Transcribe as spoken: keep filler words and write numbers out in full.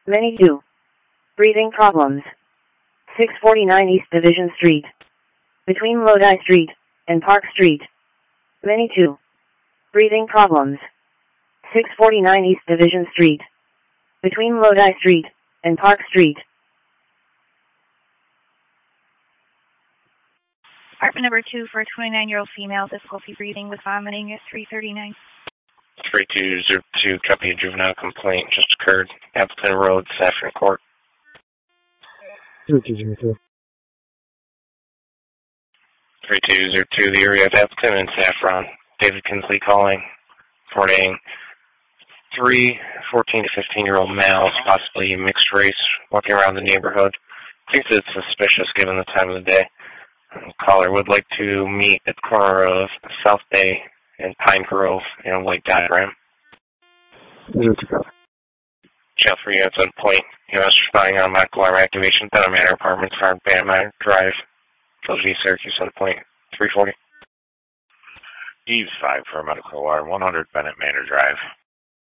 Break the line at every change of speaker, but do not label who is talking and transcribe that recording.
Many two. Breathing problems. six forty-nine East Division Street. Between Lodi Street and Park Street. Many two. Breathing problems. six forty-nine East Division Street. Between Lodi Street and Park Street.
Apartment number two for a twenty-nine-year-old female, difficulty breathing with vomiting at three thirty-nine.
three two zero two, copy a juvenile complaint just occurred. Appleton Road, Saffron Court.
three two zero two.
three two zero two, the area of Appleton and Saffron. David Kinsley calling, reporting three fourteen to fifteen-year-old males, possibly mixed race, walking around the neighborhood. Thinks it's suspicious given the time of the day. The caller would like to meet at the corner of South Bay and Pine Grove in a white diagram.
zero two copy.
Channel three units on point. U S responding on medical alarm activation. Benham Manor Apartments, Hard Band Manor Drive. Philadelphia, Syracuse on point. three forty.
Eves five for a medical alarm. one hundred Bennett Manor Drive.